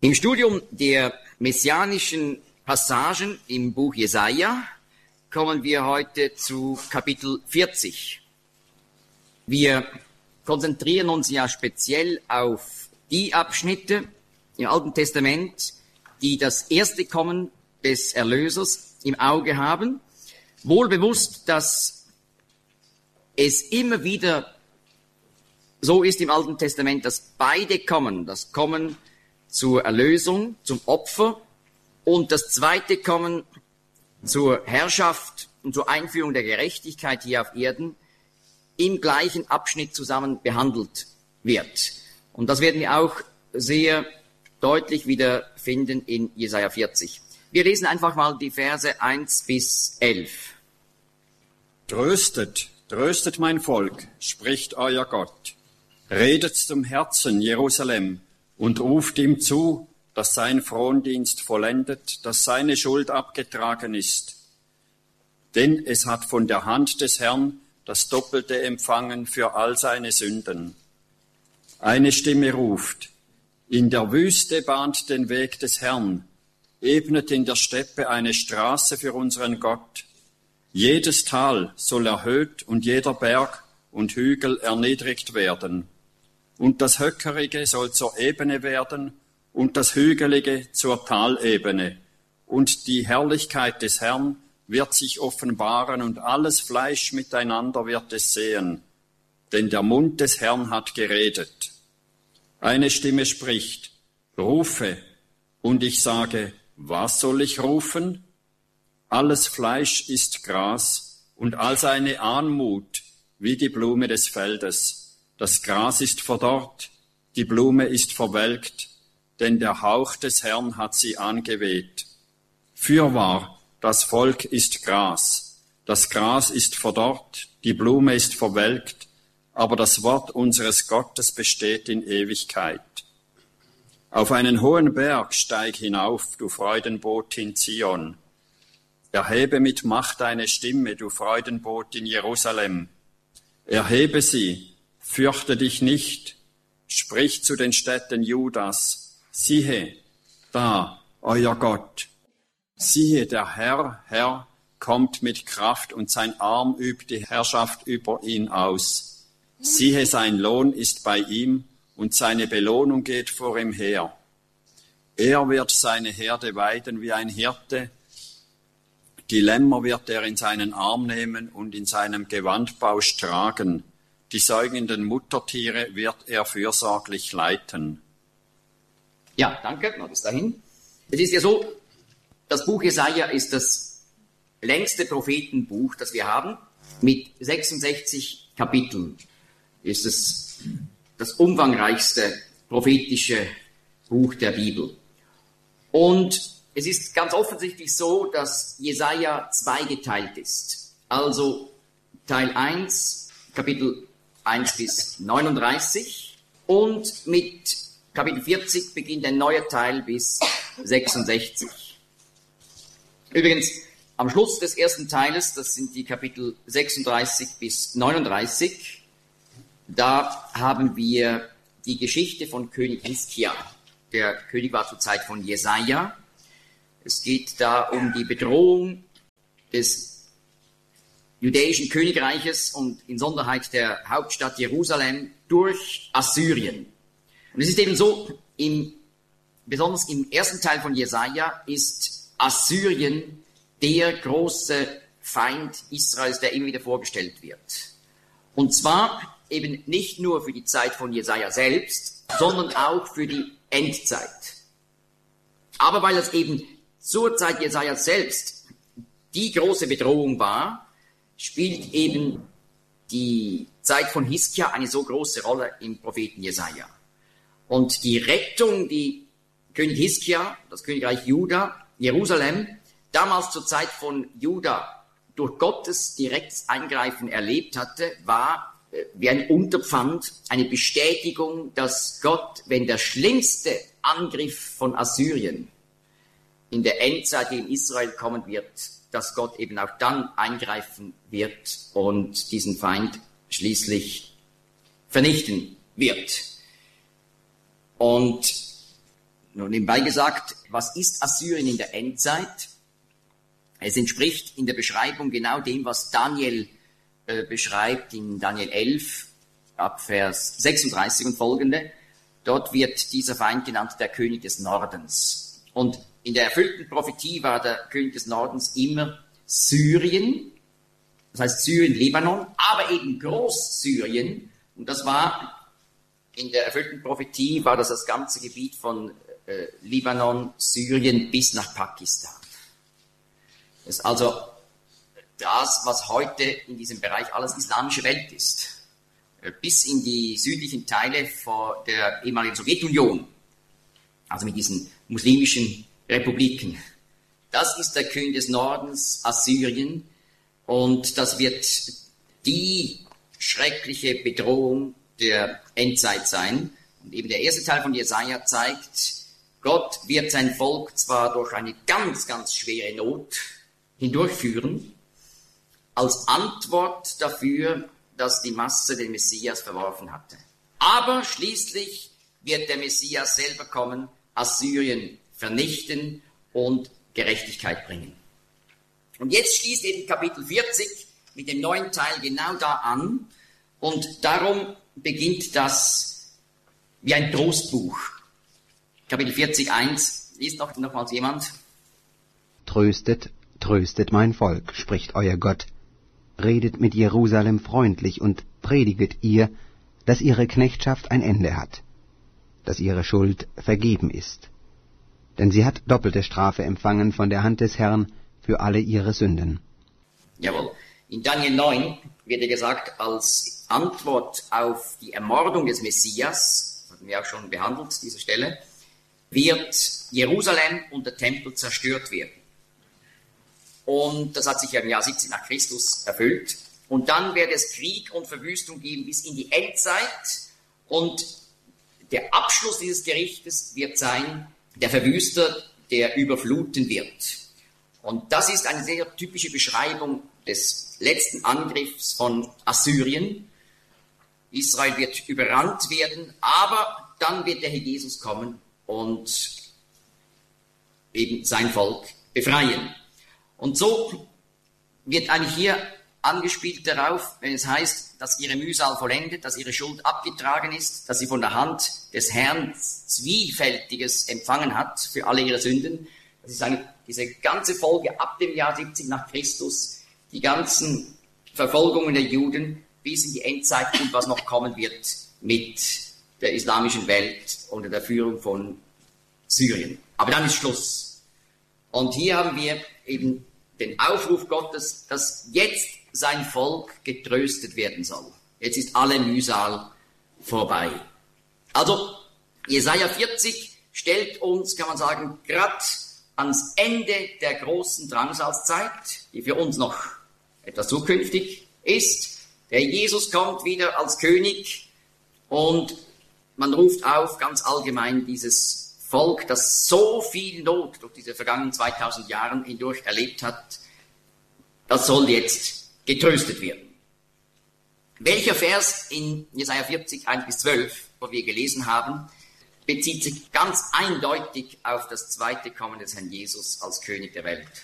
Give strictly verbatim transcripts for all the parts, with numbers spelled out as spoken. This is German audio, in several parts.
Im Studium der messianischen Passagen im Buch Jesaja kommen wir heute zu Kapitel vierzig. Wir konzentrieren uns ja speziell auf die Abschnitte im Alten Testament, die das erste Kommen des Erlösers im Auge haben, wohl bewusst, dass es immer wieder so ist im Alten Testament, dass beide kommen, das Kommen zur Erlösung, zum Opfer und das zweite Kommen zur Herrschaft und zur Einführung der Gerechtigkeit hier auf Erden im gleichen Abschnitt zusammen behandelt wird. Und das werden wir auch sehr deutlich wieder finden in Jesaja vierzig. Wir lesen einfach mal die Verse eins bis elf. Tröstet, tröstet mein Volk, spricht euer Gott. Redet zum Herzen, Jerusalem, und ruft ihm zu, dass sein Frondienst vollendet, dass seine Schuld abgetragen ist. Denn es hat von der Hand des Herrn das Doppelte empfangen für all seine Sünden. Eine Stimme ruft, in der Wüste bahnt den Weg des Herrn, ebnet in der Steppe eine Straße für unseren Gott. Jedes Tal soll erhöht und jeder Berg und Hügel erniedrigt werden. Und das Höckerige soll zur Ebene werden und das Hügelige zur Talebene. Und die Herrlichkeit des Herrn wird sich offenbaren und alles Fleisch miteinander wird es sehen. Denn der Mund des Herrn hat geredet. Eine Stimme spricht, rufe. Und ich sage, was soll ich rufen? Alles Fleisch ist Gras und all seine Anmut wie die Blume des Feldes. Das Gras ist verdorrt, die Blume ist verwelkt, denn der Hauch des Herrn hat sie angeweht. Fürwahr, das Volk ist Gras, das Gras ist verdorrt, die Blume ist verwelkt, aber das Wort unseres Gottes besteht in Ewigkeit. Auf einen hohen Berg steig hinauf, du Freudenboot in Zion. Erhebe mit Macht deine Stimme, du Freudenboot in Jerusalem. Erhebe sie, fürchte dich nicht, sprich zu den Städten Judas, siehe, da, euer Gott. Siehe, der Herr, Herr, kommt mit Kraft und sein Arm übt die Herrschaft über ihn aus. Siehe, sein Lohn ist bei ihm und seine Belohnung geht vor ihm her. Er wird seine Herde weiden wie ein Hirte, die Lämmer wird er in seinen Arm nehmen und in seinem Gewandbausch tragen. Die säugenden Muttertiere wird er fürsorglich leiten. Ja, danke, noch bis dahin. Es ist ja so, das Buch Jesaja ist das längste Prophetenbuch, das wir haben, mit sechsundsechzig Kapiteln. Ist es das umfangreichste prophetische Buch der Bibel. Und es ist ganz offensichtlich so, dass Jesaja zweigeteilt ist. Also Teil eins, Kapitel eins bis neununddreißig und mit Kapitel vierzig beginnt ein neuer Teil bis sechsundsechzig. Übrigens, am Schluss des ersten Teiles, das sind die Kapitel sechsunddreißig bis neununddreißig, da haben wir die Geschichte von König Hiskia. Der König war zur Zeit von Jesaja. Es geht da um die Bedrohung des jüdischen Königreiches und insonderheit der Hauptstadt Jerusalem durch Assyrien. Und es ist eben so, im, besonders im ersten Teil von Jesaja ist Assyrien der große Feind Israels, der immer wieder vorgestellt wird. Und zwar eben nicht nur für die Zeit von Jesaja selbst, sondern auch für die Endzeit. Aber weil es eben zur Zeit Jesaja selbst die große Bedrohung war, spielt eben die Zeit von Hiskia eine so große Rolle im Propheten Jesaja. Und die Rettung, die König Hiskia, das Königreich Juda, Jerusalem, damals zur Zeit von Juda durch Gottes direktes Eingreifen erlebt hatte, war äh, wie ein Unterpfand, eine Bestätigung, dass Gott, wenn der schlimmste Angriff von Assyrien in der Endzeit in Israel kommen wird, dass Gott eben auch dann eingreifen wird und diesen Feind schließlich vernichten wird. Und Nur nebenbei gesagt, was ist Assyrien in der Endzeit? Es entspricht in der Beschreibung genau dem, was Daniel äh, beschreibt in Daniel elf, ab Vers sechsunddreißig und folgende. Dort wird dieser Feind genannt der König des Nordens. Und in der erfüllten Prophetie war der König des Nordens immer Syrien, das heißt Syrien, Libanon, aber eben Großsyrien. Und das war, in der erfüllten Prophetie war das das ganze Gebiet von äh, Libanon, Syrien bis nach Pakistan. Das ist also das, was heute in diesem Bereich alles islamische Welt ist. Bis in die südlichen Teile vor der ehemaligen Sowjetunion, also mit diesen muslimischen Republiken. Das ist der König des Nordens, Assyrien, und das wird die schreckliche Bedrohung der Endzeit sein. Und eben der erste Teil von Jesaja zeigt, Gott wird sein Volk zwar durch eine ganz, ganz schwere Not hindurchführen, als Antwort dafür, dass die Masse den Messias verworfen hatte. Aber schließlich wird der Messias selber kommen, Assyrien vernichten und Gerechtigkeit bringen. Und jetzt schließt eben Kapitel vierzig mit dem neuen Teil genau da an, und darum beginnt das wie ein Trostbuch. Kapitel vierzig, eins, liest noch nochmals jemand. Tröstet, tröstet mein Volk, spricht euer Gott. Redet mit Jerusalem freundlich und prediget ihr, dass ihre Knechtschaft ein Ende hat, dass ihre Schuld vergeben ist. Denn sie hat doppelte Strafe empfangen von der Hand des Herrn für alle ihre Sünden. Jawohl. In Daniel neun wird ja gesagt, als Antwort auf die Ermordung des Messias, das hatten wir auch schon behandelt, diese Stelle, wird Jerusalem und der Tempel zerstört werden. Und das hat sich ja im Jahr siebzig nach Christus erfüllt. Und dann wird es Krieg und Verwüstung geben bis in die Endzeit. Und der Abschluss dieses Gerichtes wird sein, der Verwüster, der überfluten wird. Und das ist eine sehr typische Beschreibung des letzten Angriffs von Assyrien. Israel wird überrannt werden, aber dann wird der Herr Jesus kommen und eben sein Volk befreien. Und so wird eigentlich hier angespielt darauf, wenn es heißt, dass ihre Mühsal vollendet, dass ihre Schuld abgetragen ist, dass sie von der Hand des Herrn Zwiefältiges empfangen hat für alle ihre Sünden. Das ist eigentlich diese ganze Folge ab dem Jahr siebzig nach Christus, die ganzen Verfolgungen der Juden bis in die Endzeit und was noch kommen wird mit der islamischen Welt unter der Führung von Syrien. Aber dann ist Schluss. Und hier haben wir eben den Aufruf Gottes, dass jetzt sein Volk getröstet werden soll. Jetzt ist alle Mühsal vorbei. Also Jesaja vierzig stellt uns, kann man sagen, gerade ans Ende der großen Drangsalzzeit, die für uns noch etwas zukünftig ist. Der Jesus kommt wieder als König und man ruft auf, ganz allgemein, dieses Volk, das so viel Not durch diese vergangenen zweitausend Jahre hindurch erlebt hat, das soll jetzt getröstet werden. Welcher Vers in Jesaja vierzig, eins bis zwölf, wo wir gelesen haben, bezieht sich ganz eindeutig auf das zweite Kommen des Herrn Jesus als König der Welt.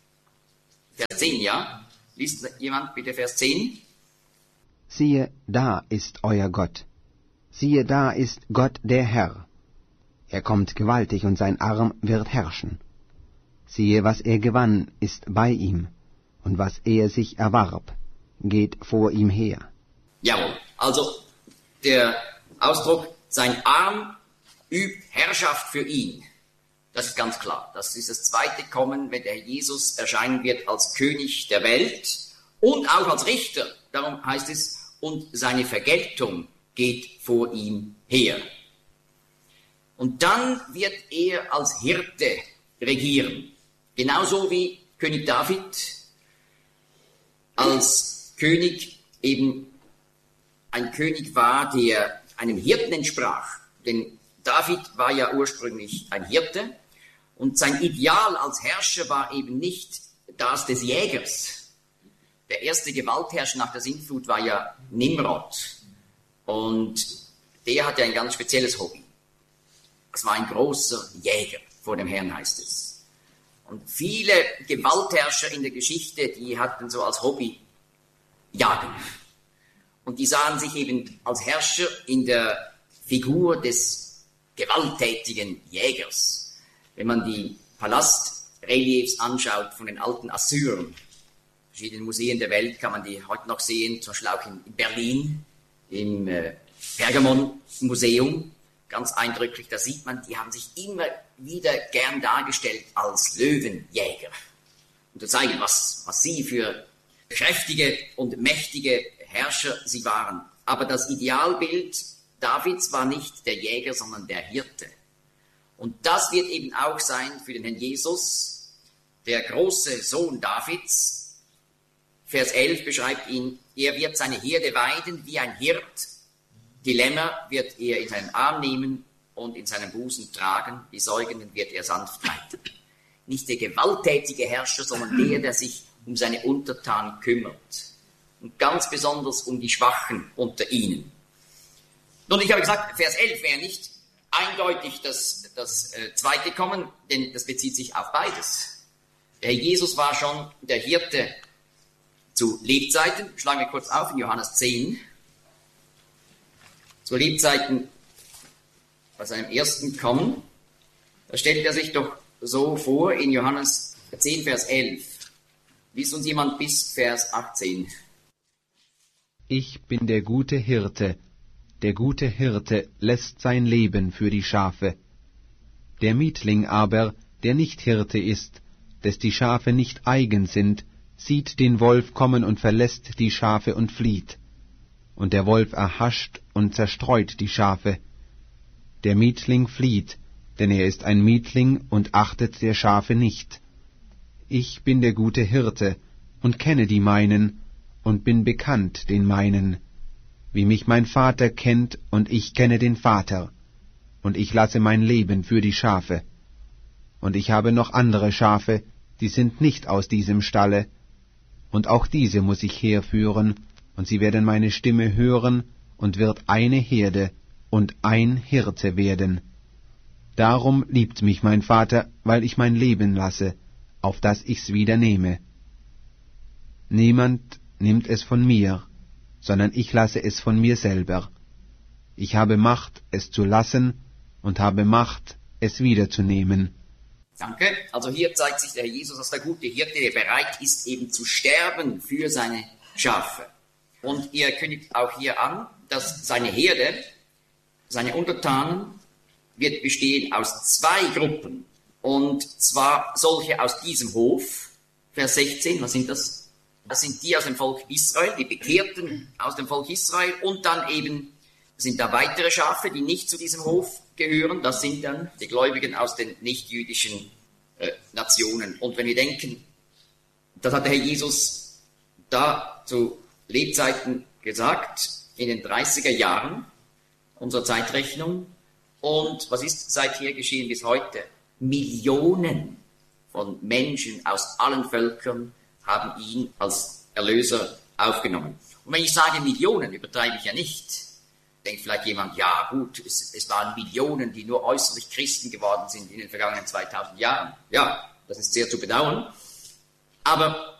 Vers zehn, ja? Liest jemand bitte Vers zehn? Siehe, da ist euer Gott. Siehe, da ist Gott der Herr. Er kommt gewaltig und sein Arm wird herrschen. Siehe, was er gewann, ist bei ihm, und was er sich erwarb, geht vor ihm her. Jawohl, also der Ausdruck, sein Arm übt Herrschaft für ihn. Das ist ganz klar. Das ist das zweite Kommen, wenn der Herr Jesus erscheinen wird als König der Welt und auch als Richter. Darum heißt es, und seine Vergeltung geht vor ihm her. Und dann wird er als Hirte regieren. Genauso wie König David als König eben ein König war, der einem Hirten entsprach. Denn David war ja ursprünglich ein Hirte und sein Ideal als Herrscher war eben nicht das des Jägers. Der erste Gewaltherrscher nach der Sintflut war ja Nimrod und der hatte ein ganz spezielles Hobby. das war ein großer Jäger vor dem Herrn, heißt es. Und viele Gewaltherrscher in der Geschichte, die hatten so als Hobby Jagen. Und die sahen sich eben als Herrscher in der Figur des gewalttätigen Jägers. Wenn man die Palastreliefs anschaut von den alten Assyrern, in verschiedenen Museen der Welt kann man die heute noch sehen, zum Beispiel auch in Berlin, im äh, Pergamon-Museum, ganz eindrücklich, da sieht man, die haben sich immer wieder gern dargestellt als Löwenjäger. Und zu zeigen, was, was sie für kräftige und mächtige Herrscher sie waren. Aber das Idealbild Davids war nicht der Jäger, sondern der Hirte. Und das wird eben auch sein für den Herrn Jesus, der große Sohn Davids. Vers elf beschreibt ihn, er wird seine Herde weiden wie ein Hirt. Die Lämmer wird er in seinen Arm nehmen und in seinen Busen tragen. Die Säugenden wird er sanft leiten. Nicht der gewalttätige Herrscher, sondern der, der sich um seine Untertanen kümmert. Und ganz besonders um die Schwachen unter ihnen. Nun, ich habe gesagt, Vers elf wäre nicht eindeutig das, das äh, zweite Kommen, denn das bezieht sich auf beides. Der Herr Jesus war schon der Hirte zu Lebzeiten. Schlagen wir kurz auf in Johannes zehn. Zu Lebzeiten bei seinem ersten Kommen. Da stellt er sich doch so vor in Johannes zehn, Vers elf. Liest uns jemand bis Vers achtzehn. Ich bin der gute Hirte. Der gute Hirte lässt sein Leben für die Schafe. Der Mietling aber, der nicht Hirte ist, des die Schafe nicht eigen sind, sieht den Wolf kommen und verlässt die Schafe und flieht. Und der Wolf erhascht und zerstreut die Schafe. Der Mietling flieht, denn er ist ein Mietling und achtet der Schafe nicht. Ich bin der gute Hirte und kenne die meinen und bin bekannt den meinen, wie mich mein Vater kennt und ich kenne den Vater, und ich lasse mein Leben für die Schafe. Und ich habe noch andere Schafe, die sind nicht aus diesem Stalle, und auch diese muss ich herführen, und sie werden meine Stimme hören, und wird eine Herde und ein Hirte werden. Darum liebt mich mein Vater, weil ich mein Leben lasse, auf dass ich's wieder nehme. Niemand nimmt es von mir, sondern ich lasse es von mir selber. Ich habe Macht, es zu lassen, und habe Macht, es wiederzunehmen. Danke. Also hier zeigt sich der Herr Jesus als der gute Hirte, der bereit ist, eben zu sterben für seine Schafe. Und er kündigt auch hier an, dass seine Herde, seine Untertanen, wird bestehen aus zwei Gruppen. Und zwar solche aus diesem Hof, Vers sechzehn, was sind das? Das sind die aus dem Volk Israel, die Bekehrten aus dem Volk Israel. Und dann eben sind da weitere Schafe, die nicht zu diesem Hof gehören. Das sind dann die Gläubigen aus den nichtjüdischen äh, Nationen. Und wenn wir denken, das hat der Herr Jesus da zu Lebzeiten gesagt, in den dreißiger Jahren unserer Zeitrechnung. Und was ist seither geschehen bis heute? Millionen von Menschen aus allen Völkern haben ihn als Erlöser aufgenommen. Und wenn ich sage Millionen, übertreibe ich ja nicht. Denkt vielleicht jemand, ja gut, es, es waren Millionen, die nur äußerlich Christen geworden sind in den vergangenen zweitausend Jahren. Ja, das ist sehr zu bedauern. Aber